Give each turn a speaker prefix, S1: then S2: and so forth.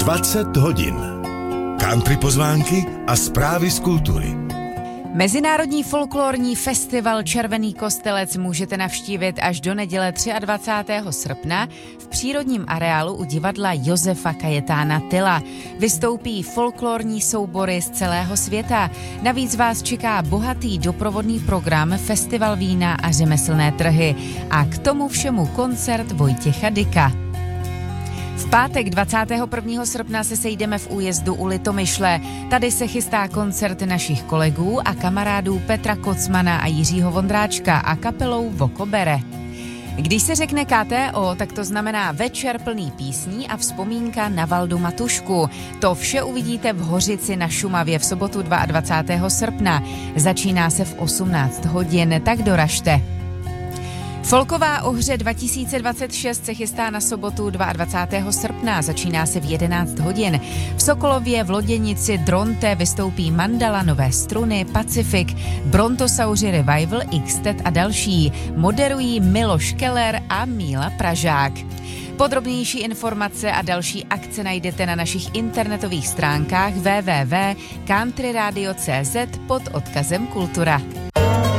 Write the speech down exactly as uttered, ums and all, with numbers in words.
S1: dvacet hodin. Country pozvánky a zprávy z kultury.
S2: Mezinárodní folklorní festival Červený Kostelec můžete navštívit až do neděle dvacátého třetího srpna v přírodním areálu u divadla Josefa Kajetána Tyla. Vystoupí folklorní soubory z celého světa. Navíc vás čeká bohatý doprovodný program, festival vína a řemeslné trhy. A k tomu všemu koncert Vojtěcha Dyka. V pátek dvacátého prvního srpna se sejdeme v Újezdu u Litomyšle. Tady se chystá koncert našich kolegů a kamarádů Petra Kocmana a Jiřího Vondráčka a kapelou Vokobere. Když se řekne K T O, tak to znamená večer plný písní a vzpomínka na Valdu Matušku. To vše uvidíte v Hořici na Šumavě v sobotu dvacátého druhého srpna. Začíná se v osmnáct hodin, tak doražte. Folková ohře dva tisíce dvacet šest se chystá na sobotu dvacátého druhého srpna, začíná se v jedenáct hodin. V Sokolově v Loděnici Dronte vystoupí Mandala, Nové struny, Pacific, Brontosauři Revival, Xtet a další. Moderují Miloš Keller a Míla Pražák. Podrobnější informace a další akce najdete na našich internetových stránkách w w w tečka countryradio tečka c z pod odkazem Kultura.